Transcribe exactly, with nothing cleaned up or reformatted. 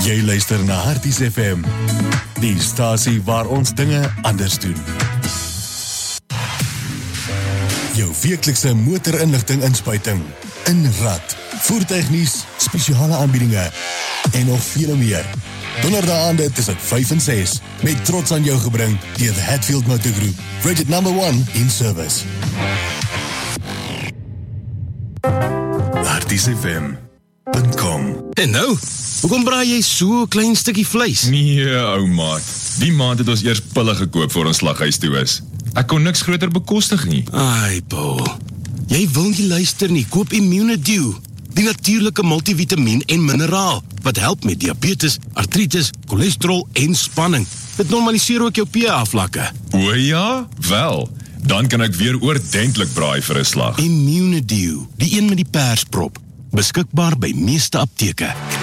Jy luister na Harties F M, die stasie waar ons dinge anders doen. Jou weeklikse motorinligting inspuiting, inrad, voertuignuus, spesiale aanbiedinge en nog veel meer. Donderdaande tussen vyf en ses, met trots aan jou gebring deur the Hatfield Motor Group, rated number one in service. Harties F M punt com. En nou, hoekom braai jy so klein stukkie vleis? Nee, ou maat. Die maand het ons eers pille gekoop voor ons slaghuis toe is. Ek kon niks groter bekostig nie. Ai, Paul. Jy wil nie luister nie, koop Immunedew. Die natuurlike multivitamien en mineraal, wat help met diabetes, artritis, cholesterol en spanning. Dit normaliseer ook jou pH-vlakke. O ja? Wel, dan kan ek weer oordentlik braai vir 'n slag. Immunedew, die een met die persprop. Beskikbaar by meeste apteke.